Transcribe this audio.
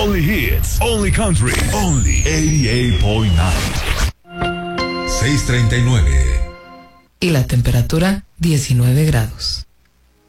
Only hits, only country, only 88.9. 6:39. Y la temperatura 19 grados.